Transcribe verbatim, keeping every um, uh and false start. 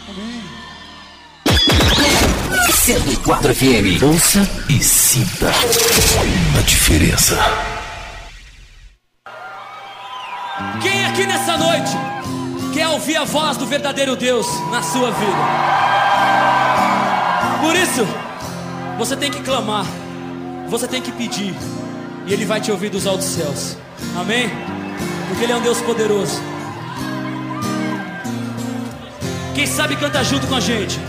cento e quatro F M. Ouça e sinta a diferença. Quem aqui nessa noite quer ouvir a voz do verdadeiro Deus na sua vida? Por isso, você tem que clamar, você tem que pedir, e Ele vai te ouvir dos altos céus. Amém? Porque Ele é um Deus poderoso. Quem sabe canta junto com a gente.